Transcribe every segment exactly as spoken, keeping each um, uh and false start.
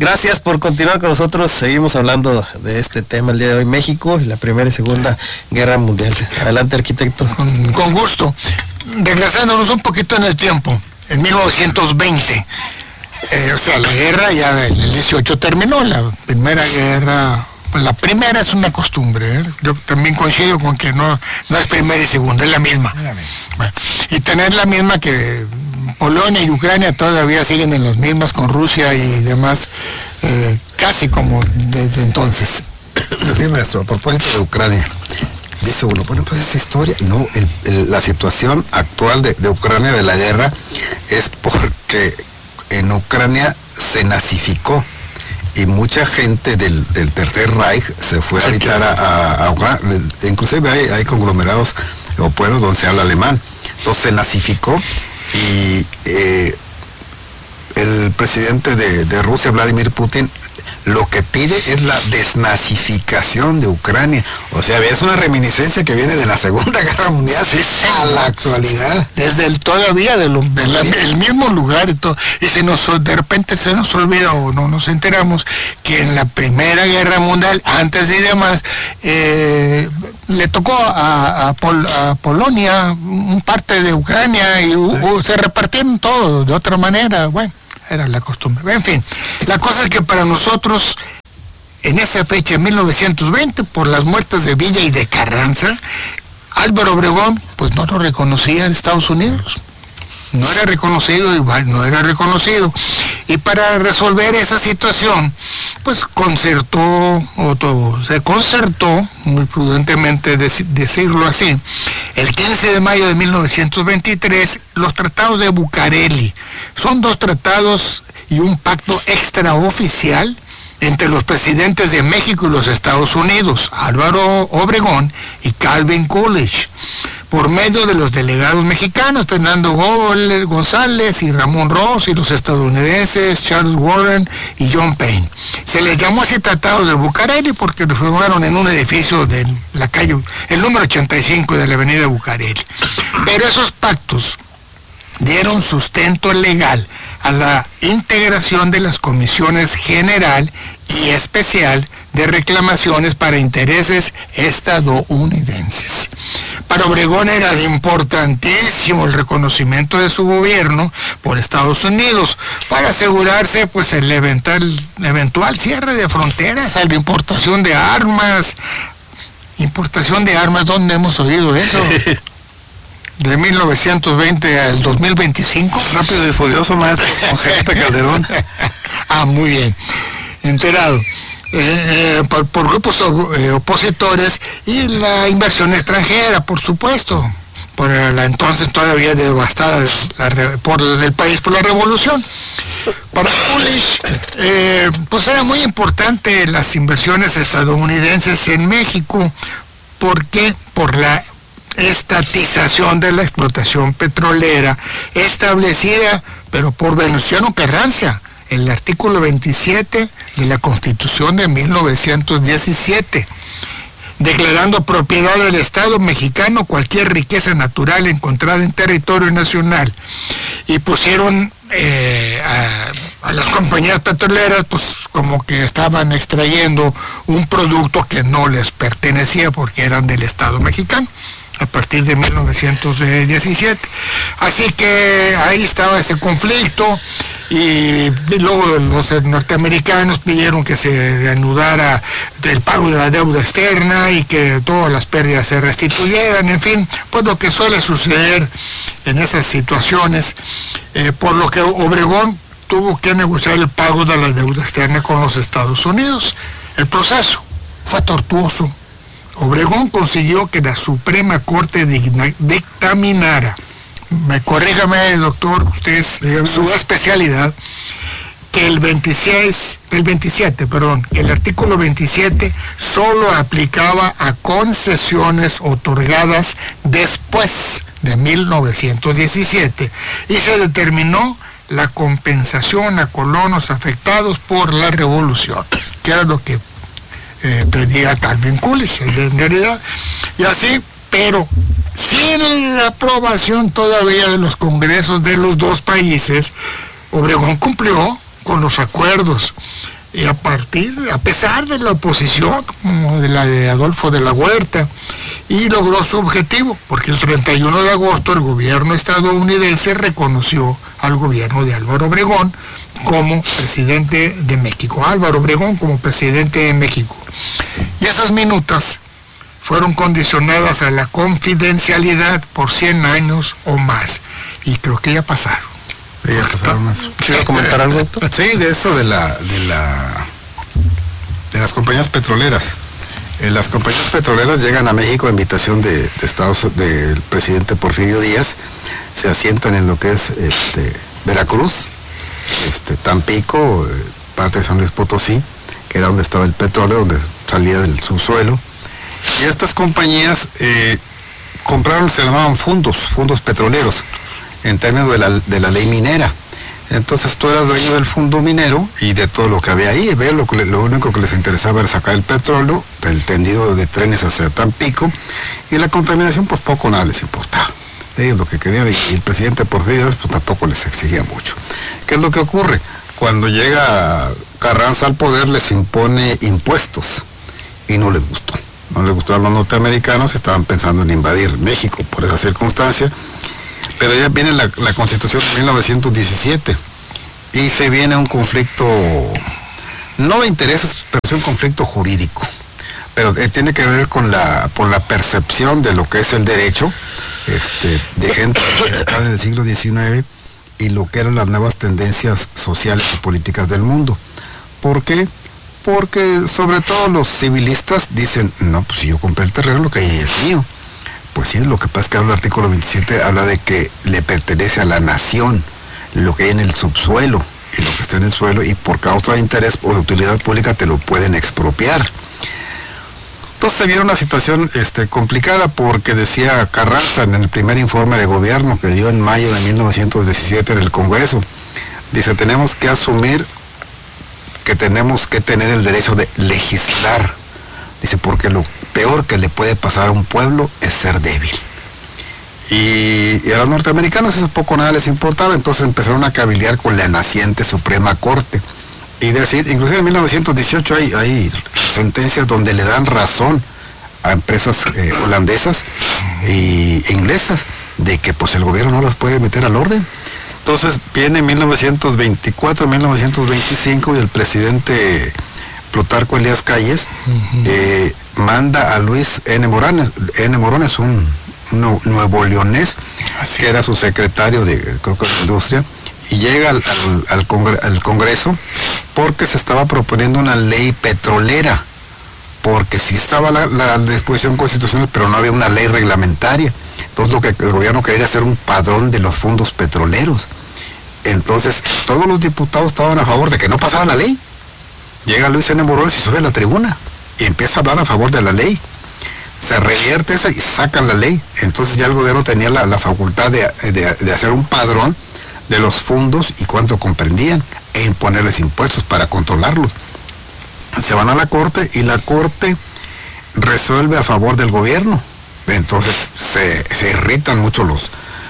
Gracias por continuar con nosotros. Seguimos hablando de este tema el día de hoy, México y la Primera y Segunda Guerra Mundial. Adelante, arquitecto. Con, con gusto. Regresándonos un poquito en el tiempo, en mil novecientos veinte, eh, o sea, la guerra ya en el dieciocho terminó, la Primera Guerra, la primera es una costumbre, ¿eh? Yo también coincido con que no, no es primera y segunda, es la misma. Bueno, y tener la misma que Polonia y Ucrania todavía siguen en las mismas con Rusia y demás, eh, casi como desde entonces. Sí, maestro, a propósito de Ucrania, dice uno, bueno, pues esa historia, no, el, el, la situación actual de, de Ucrania, de la guerra, es porque en Ucrania se nazificó y mucha gente del, del Tercer Reich se fue a habitar a, a, a Ucrania, inclusive hay, hay conglomerados o pueblos donde se habla alemán, entonces se nazificó y eh, el presidente de, de Rusia, Vladimir Putin, lo que pide es la desnazificación de Ucrania. O sea, es una reminiscencia que viene de la Segunda Guerra Mundial, sí, sí, a la actualidad. Desde el todavía del de de mismo lugar y todo. Y se nos, de repente se nos olvida o no nos enteramos que en la Primera Guerra Mundial, antes y demás, eh, le tocó a, a, Pol, a Polonia un parte de Ucrania y uh, uh, se repartieron todo de otra manera. Bueno, era la costumbre. En fin, la cosa es que para nosotros, en esa fecha, en mil novecientos veinte, por las muertes de Villa y de Carranza, Álvaro Obregón, pues no lo reconocía en Estados Unidos. No era reconocido, igual no era reconocido. Y para resolver esa situación, pues concertó, o todo, se concertó, muy prudentemente decirlo así, el quince de mayo de mil novecientos veintitrés, los tratados de Bucareli. Son dos tratados y un pacto extraoficial entre los presidentes de México y los Estados Unidos, Álvaro Obregón y Calvin Coolidge, por medio de los delegados mexicanos, Fernando González y Ramón Ross, y los estadounidenses, Charles Warren y John Payne. Se les llamó así tratados de Bucareli porque lo firmaron en un edificio de la calle, el número ochenta y cinco de la avenida Bucareli. Pero esos pactos dieron sustento legal a la integración de las comisiones general y especial de reclamaciones para intereses estadounidenses. Para Obregón era importantísimo el reconocimiento de su gobierno por Estados Unidos para asegurarse pues el eventual, eventual cierre de fronteras, a la importación de armas. Importación de armas, ¿dónde hemos oído eso? De mil novecientos veinte al dos mil veinticinco. Rápido y Furioso, maestro, con Felipe Calderón. Ah, muy bien, enterado. Eh, eh, por, por grupos eh, opositores y la inversión extranjera, por supuesto, por la entonces todavía devastada la, por el país por la revolución. Para Coolidge, eh, pues era muy importante las inversiones estadounidenses en México. ¿Por qué? Por la estatización de la explotación petrolera establecida, pero por Venustiano Carranza, el artículo veintisiete de la Constitución de mil novecientos diecisiete, declarando propiedad del Estado mexicano cualquier riqueza natural encontrada en territorio nacional. Y pusieron eh, a, a las compañías petroleras pues como que estaban extrayendo un producto que no les pertenecía porque eran del Estado mexicano a partir de mil novecientos diecisiete. Así que ahí estaba ese conflicto y luego los norteamericanos pidieron que se reanudara el pago de la deuda externa y que todas las pérdidas se restituyeran, en fin, pues lo que suele suceder en esas situaciones, eh, por lo que Obregón tuvo que negociar el pago de la deuda externa con los Estados Unidos. El proceso fue tortuoso. Obregón consiguió que la Suprema Corte dictaminara, me corrígame, doctor, usted es su especialidad, que el veintiséis, el veintisiete, perdón, que el artículo veintisiete solo aplicaba a concesiones otorgadas después de mil novecientos diecisiete y se determinó la compensación a colonos afectados por la revolución, que era lo que Eh, pedía Calvin Coolidge en realidad, y así, pero sin la aprobación todavía de los congresos de los dos países, Obregón cumplió con los acuerdos. Y a partir, a pesar de la oposición, como de la de Adolfo de la Huerta, y logró su objetivo, porque el treinta y uno de agosto el gobierno estadounidense reconoció al gobierno de Álvaro Obregón como presidente de México, Álvaro Obregón como presidente de México. Y esas minutas fueron condicionadas a la confidencialidad por cien años o más, y creo que ya pasaron. Ya pasaron más. ¿Quiero comentar algo, doctor? Sí, de eso de la, de la, de las compañías petroleras. Eh, las compañías petroleras llegan a México a invitación de, de Estados del presidente Porfirio Díaz, se asientan en lo que es este, Veracruz, este, Tampico, eh, parte de San Luis Potosí, que era donde estaba el petróleo, donde salía del subsuelo. Y estas compañías eh, compraron, se llamaban fondos, fondos petroleros, en términos de la, de la ley minera. Entonces tú eras dueño del fondo minero y de todo lo que había ahí. ¿Ve? Lo, que, lo único que les interesaba era sacar el petróleo, el tendido de trenes hacia Tampico, y la contaminación pues poco nada les importaba. Ellos lo que querían, y el presidente Porfirio Díaz pues tampoco les exigía mucho. ¿Qué es lo que ocurre? Cuando llega Carranza al poder les impone impuestos y no les gustó. No les gustó a los norteamericanos, estaban pensando en invadir México por esa circunstancia. Pero ya viene la, la Constitución de mil novecientos diecisiete y se viene un conflicto, no de intereses, pero sí un conflicto jurídico. Pero eh, tiene que ver con la, por la percepción de lo que es el derecho este, de gente en el siglo diecinueve y lo que eran las nuevas tendencias sociales y políticas del mundo. ¿Por qué? Porque sobre todo los civilistas dicen, no, pues si yo compré el terreno, lo que hay es mío. Pues sí, lo que pasa es que habla el artículo veintisiete, habla de que le pertenece a la nación lo que hay en el subsuelo y lo que está en el suelo, y por causa de interés o de utilidad pública te lo pueden expropiar. Entonces se viene una situación este, complicada, porque decía Carranza en el primer informe de gobierno que dio en mayo de mil novecientos diecisiete en el Congreso, dice, tenemos que asumir que tenemos que tener el derecho de legislar. Dice, porque lo peor que le puede pasar a un pueblo es ser débil. Y, y a los norteamericanos eso poco nada les importaba, entonces empezaron a cabildear con la naciente Suprema Corte. Y decir, inclusive en mil novecientos dieciocho hay, hay sentencias donde le dan razón a empresas eh, holandesas e inglesas de que pues el gobierno no las puede meter al orden. Entonces viene mil novecientos veinticuatro, mil novecientos veinticinco y el presidente Plutarco Elías Calles uh-huh. eh, manda a Luis N. Morones, N. Morones, un, un nuevo leonés, Así. que era su secretario de, creo que de Industria, y llega al, al, al, congre, al Congreso porque se estaba proponiendo una ley petrolera, porque sí estaba la, la disposición constitucional, pero no había una ley reglamentaria. Entonces lo que el gobierno quería era hacer un padrón de los fondos petroleros. Entonces todos los diputados estaban a favor de que no pasara la ley. Llega Luis N. Morones y sube a la tribuna y empieza a hablar a favor de la ley. Se revierte esa y sacan la ley. Entonces ya el gobierno tenía la, la facultad de, de, de hacer un padrón de los fondos y cuánto comprendían e imponerles impuestos para controlarlos. Se van a la corte y la corte resuelve a favor del gobierno. Entonces se, se irritan mucho los,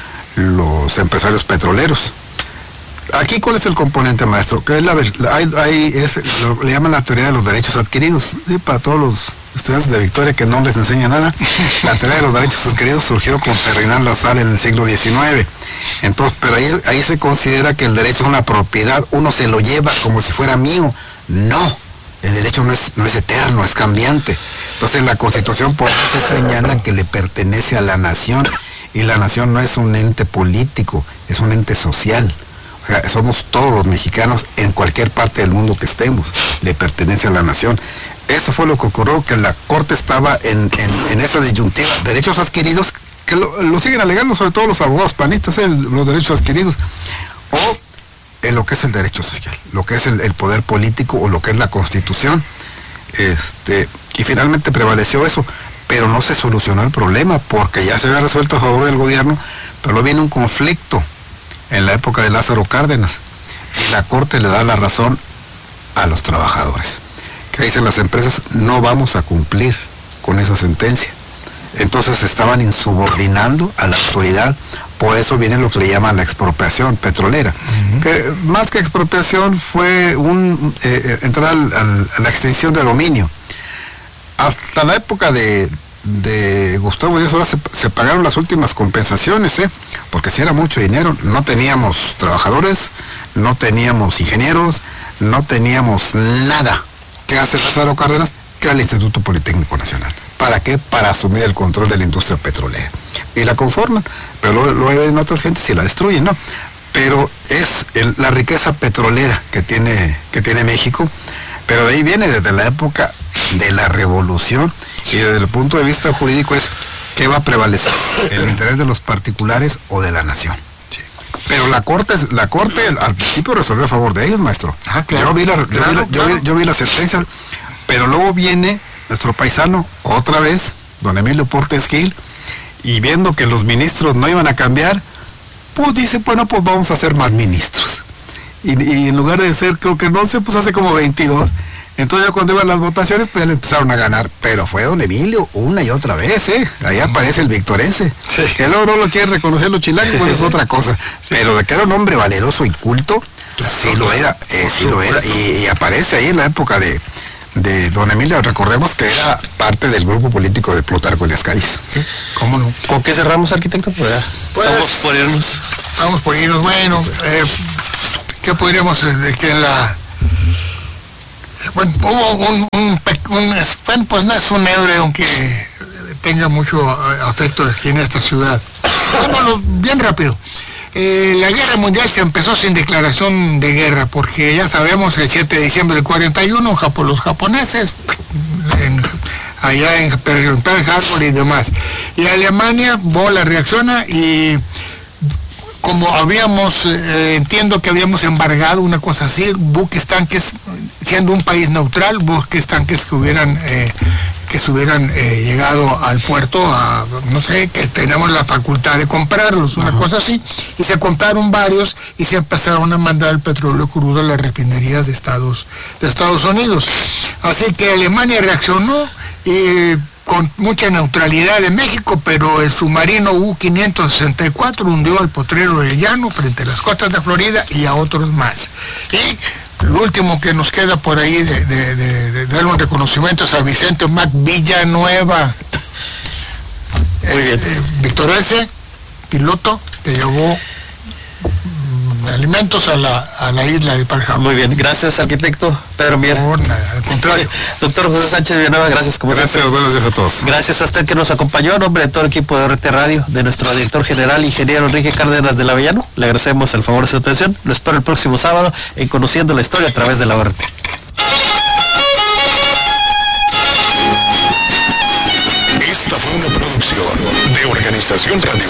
los empresarios petroleros. Aquí, ¿cuál es el componente, maestro? Que es la, hay, hay, es, lo, le llaman la teoría de los derechos adquiridos. ¿Sí? Para todos los estudiantes de Victoria que no les enseña nada, la teoría de los derechos adquiridos surgió con Ferdinand Lassalle en el siglo diecinueve. Entonces, pero ahí, ahí se considera que el derecho es una propiedad, uno se lo lleva como si fuera mío. No, el derecho no es, no es eterno, es cambiante. Entonces la Constitución por eso se señala que le pertenece a la nación, y la nación no es un ente político, es un ente social. O sea, somos todos los mexicanos en cualquier parte del mundo que estemos, le pertenece a la nación. Eso fue lo que ocurrió, que la Corte estaba en, en, en esa disyuntiva, derechos adquiridos, que lo, lo siguen alegando sobre todo los abogados panistas, ¿eh? los derechos adquiridos, o en lo que es el derecho social, lo que es el, el poder político o lo que es la Constitución. Este, y finalmente prevaleció eso, pero no se solucionó el problema, porque ya se había resuelto a favor del gobierno, pero luego viene un conflicto en la época de Lázaro Cárdenas, y la Corte le da la razón a los trabajadores, que dicen las empresas, no vamos a cumplir con esa sentencia. Entonces estaban insubordinando a la autoridad Por eso viene lo que le llaman la expropiación petrolera. Uh-huh. Que más que expropiación fue un eh, entrar al, al, a la extensión de dominio. Hasta la época de, de Gustavo Díaz Ordaz se, se pagaron las últimas compensaciones, ¿eh? Porque si era mucho dinero, no teníamos trabajadores, no teníamos ingenieros, no teníamos nada. ¿Qué hace Lázaro Cárdenas? Crea el Instituto Politécnico Nacional. ¿Para qué? Para asumir el control de la industria petrolera. Y la conforman, pero luego, luego ven otras gentes y la destruyen, ¿no? Pero es el, la riqueza petrolera que tiene, que tiene México, pero de ahí viene desde la época de la revolución, y desde el punto de vista jurídico es ¿qué va a prevalecer? ¿El interés de los particulares o de la nación? Sí. Pero la corte, la corte al principio resolvió a favor de ellos, maestro. Ah, claro. Yo vi la, yo claro, vi la, yo vi, yo vi la sentencia, pero luego viene nuestro paisano, otra vez, don Emilio Portes Gil, y viendo que los ministros no iban a cambiar, pues dice, bueno, pues vamos a hacer más ministros. Y, y en lugar de ser, creo que no sé, pues hace como veintidós. Entonces ya cuando iban las votaciones, pues ya le empezaron a ganar. Pero fue don Emilio una y otra vez, ¿eh? Ahí aparece el victorense. Sí. Que luego no lo quieren reconocer los chilangos, bueno, es otra cosa. Sí. Pero de que era un hombre valeroso y culto, claro, sí lo era, eh, sí lo era. Y, y aparece ahí en la época de... de don Emilio, recordemos que era parte del grupo político de Plutarco Elías Calles. ¿Sí? ¿Cómo no? ¿Con qué cerramos, arquitecto? Pues, pues estamos por irnos. Estamos por irnos. Bueno, eh, ¿qué podríamos de que la... Bueno, hubo un, un, un, un... Pues no es un héroe, aunque tenga mucho afecto aquí en esta ciudad. Bueno, bien rápido. Eh, la guerra mundial se empezó sin declaración de guerra, porque ya sabemos, el siete de diciembre del cuarenta y uno, Japón, los japoneses, en, allá en Pearl Harbor y demás. Y Alemania, bola, reacciona y como habíamos, eh, entiendo que habíamos embargado una cosa así, buques, tanques, siendo un país neutral, buques, tanques que hubieran... Eh, que se hubieran eh, llegado al puerto, a, no sé, que tenemos la facultad de comprarlos, una uh-huh. cosa así, y se compraron varios y se empezaron a mandar el petróleo crudo a las refinerías de Estados, de Estados Unidos. Así que Alemania reaccionó y con mucha neutralidad de México, pero el submarino U quinientos sesenta y cuatro hundió al potrero del Llano frente a las costas de Florida y a otros más. Y lo último que nos queda por ahí de, de, de, de dar un reconocimiento es a Vicente Mac Villanueva. Muy bien. Eh, victorense, piloto, que llevó mm, alimentos a la, a la isla de Pearl Harbor. Muy bien, gracias, arquitecto Pedro Mier. No, nada, al contrario. Doctor José Sánchez Villanueva, gracias como gracias, siempre. Buenos días a todos. Gracias a usted que nos acompañó, en nombre de todo el equipo de R T Radio, de nuestro director general, ingeniero Enrique Cárdenas de Lavellano. Le agradecemos el favor de su atención. Lo espero el próximo sábado en Conociendo la Historia a través de la O R T. Esta fue una producción de Organización Radio.